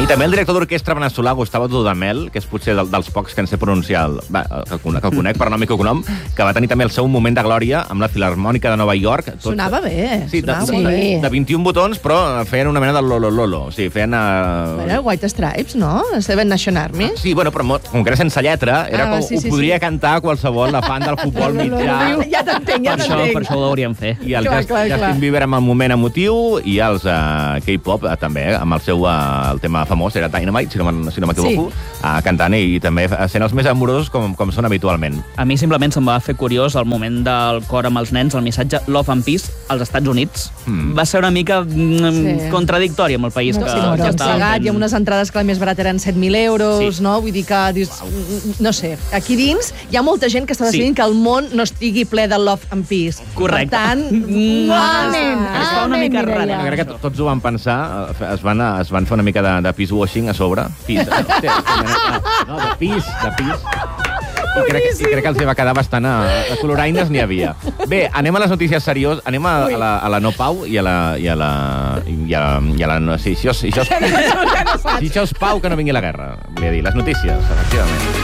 també el director d'orquestra veneçolà, Gustavo Dudamel, que és potser dels pocs que en sé pronunciar, que el conec per nom i cognom, que va tenir també el seu moment de glòria amb la Filharmònica de Nova York. Sonava bé. Sí, de 21 botons, però feien una mena de lolo. O sigui, feien... Era White Stripes, no? Seven Nation Army. Sí, bueno, però com que era sense lletra, era com ho podria cantar qualsevol fan del futbol mitjà. Ja t'entenc, Per això ho hauríem fet. I el Justin Bieber amb el moment emotiu i els K-pop també, amb el seu el tema famós, era Dynamite, si no m'equivoco, cantant i també sent els més amorosos com són habitualment. A mi simplement se'm va fer curiós el moment del cor amb els nens, el missatge Love and Peace als Estats Units. Va ser una mica contradictori amb el país que estàvem fent. I amb unes entrades que la més barata eren 7.000 euros, no? Vull dir que, no sé, aquí dins hi ha molta gent que està decidint que el món no estigui ple de Love and Peace. Correcte. Per tant, es fa una mica rara. Crec que tots ho van pensar, es van fer una mica de peace washing a sobre. No, de pis. I crec que els va quedar bastant... A coloraines n'hi havia. Bé, anem a les notícies serioses. Anem a la no pau i a la... Sí, si això és pau, que no vingui la guerra. Volia dir, les notícies, efectivament.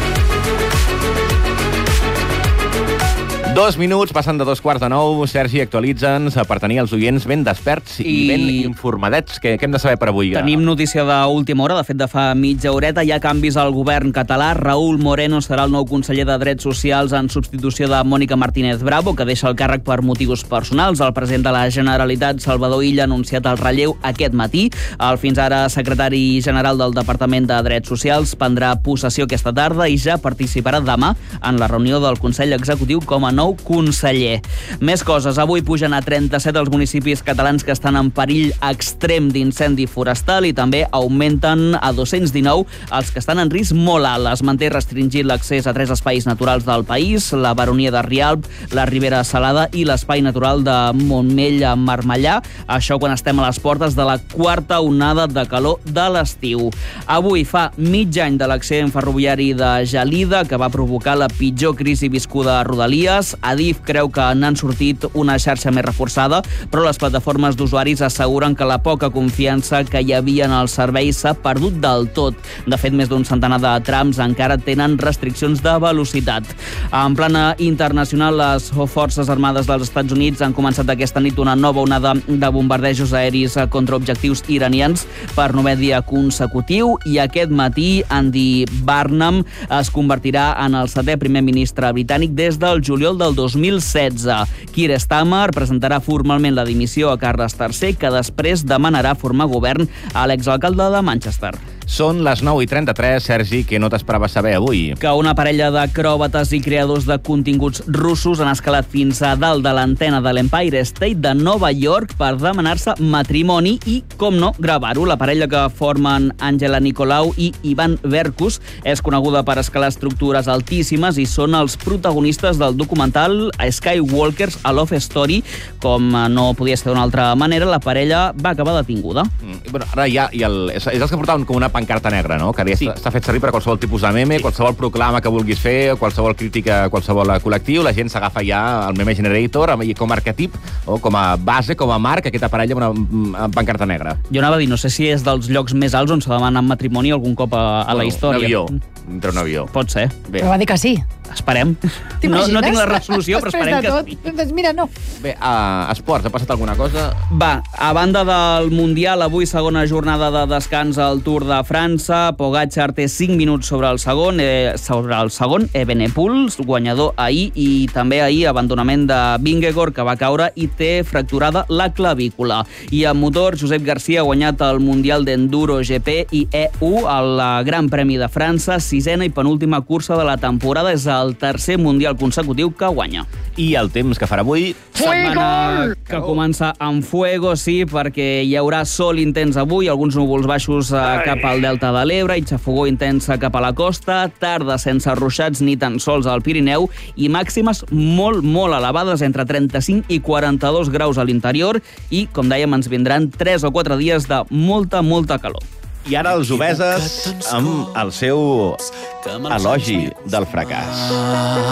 2 minuts, passen de 8:45. Sergi, actualitza'ns per tenir els oients ben desperts i ben informadets. Què hem de saber per avui? Tenim notícia d'última hora, de fet de fa mitja horeta. Hi ha canvis al govern català. Raúl Moreno serà el nou conseller de Drets Socials en substitució de Mònica Martínez Bravo, que deixa el càrrec per motius personals. El president de la Generalitat, Salvador Illa, ha anunciat el relleu aquest matí. El fins ara secretari general del Departament de Drets Socials prendrà possessió aquesta tarda i ja participarà demà en la reunió del Consell Executiu com a nou conseller. Més coses. Avui pugen a 37 els municipis catalans que estan en perill extrem d'incendi forestal i també augmenten a 219 els que estan en risc molt alt. Es manté restringit l'accés a 3 espais naturals del país, la Baronia de Rialb, la Ribera Salada i l'espai natural de Montmell a Marmellà. Això quan estem a les portes de la quarta onada de calor de l'estiu. Avui fa mig any de l'accident ferroviari de Gelida, que va provocar la pitjor crisi viscuda a Rodalies. Adif creu que n'han sortit una xarxa més reforçada, però les plataformes d'usuaris asseguren que la poca confiança que hi havia en el servei s'ha perdut del tot. De fet, més d'un centenar de trams encara tenen restriccions de velocitat. En plana internacional, les Forces Armades dels Estats Units han començat aquesta nit una nova onada de bombardejos aeris contra objectius iranians per 9è dia consecutiu i aquest matí Andy Burnham es convertirà en el 7è primer ministre britànic des del juliol del 2016. Keir Starmer presentarà formalment la dimissió a Carles III, que després demanarà formar govern a l'exalcalde de Manchester. Són les 9:33, Sergi, que no t'esperava saber avui. Que una parella d'acròbates i creadors de continguts russos han escalat fins a dalt de l'antena de l'Empire State de Nova York per demanar-se matrimoni i, com no, gravar-ho. La parella que formen Angela Nicolau i Ivan Verkus és coneguda per escalar estructures altíssimes i són els protagonistes del documental Skywalkers, a Love Story. Com no podia ser d'una altra manera, la parella va acabar detinguda. Bueno, ara és els que portaven com una pancarta negra, no? Que està fet servir per qualsevol tipus de meme, qualsevol proclama que vulguis fer, qualsevol crítica a qualsevol col·lectiu, la gent s'agafa ja al meme generator i com a arquetip o com a base, com a marc, aquesta parella amb una pancarta negra. Jo anava a dir, no sé si és dels llocs més alts on s'ha demanat matrimoni algun cop a la història. Un avió, entre un avió. Pot ser. Bé. Però va dir que sí. Esperem. No tinc la resolució, però esperem que sí. Doncs mira, no. Bé, a esports, ha passat alguna cosa? Va, a banda del Mundial, avui segona jornada de descans al Tour de França. Pogačar té 5 minuts sobre el segon. Evenepoel, guanyador ahir, i també ahir abandonament de Vingegaard, que va caure i té fracturada la clavícula. I en motor, Josep García ha guanyat el Mundial d'Enduro GP i E1 al Gran Premi de França, 6ena i penúltima cursa de la temporada. És el tercer Mundial consecutiu que guanya. I el temps que farà avui? Setmana que comença amb fuego, sí, perquè hi haurà sol intens avui, alguns núvols baixos cap al Delta de l'Ebre i xafogó intensa cap a la costa, tarda sense ruixats ni tan sols al Pirineu i màximes molt, molt elevades, entre 35 i 42 graus a l'interior i, com dèiem, ens vindran 3 o 4 dies de molta, molta calor. I ara els obeses amb el seu elogi del fracàs.